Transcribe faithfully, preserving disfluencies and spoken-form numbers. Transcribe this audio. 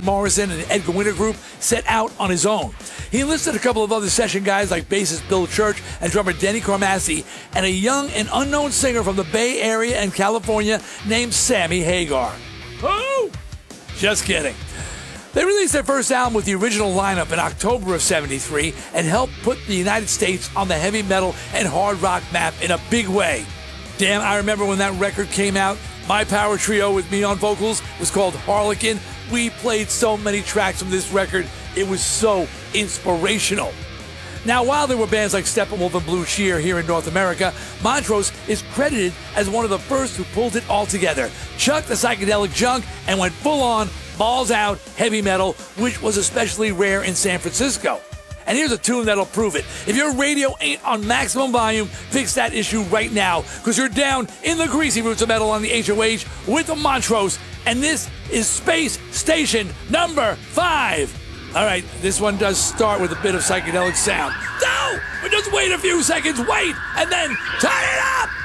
Morrison and the Edgar Winter Group, set out on his own. He enlisted a couple of other session guys like bassist Bill Church and drummer Denny Carmassi, and a young and unknown singer from the Bay Area and California named Sammy Hagar. Oh! Just kidding. They released their first album with the original lineup in October of seventy-three and helped put the United States on the heavy metal and hard rock map in a big way. Damn, I remember when that record came out. My power trio with me on vocals was called Harlequin. We played so many tracks from this record. It was so inspirational. Now, while there were bands like Steppenwolf and Blue Cheer here in North America, Montrose is credited as one of the first who pulled it all together, chucked the psychedelic junk, and went full-on, balls-out heavy metal, which was especially rare in San Francisco. And here's a tune that'll prove it. If your radio ain't on maximum volume, fix that issue right now, because you're down in the greasy roots of metal on the H O H with the Montrose, and this is Space Station number five. All right, this one does start with a bit of psychedelic sound. No! But just wait a few seconds, wait, and then turn it up!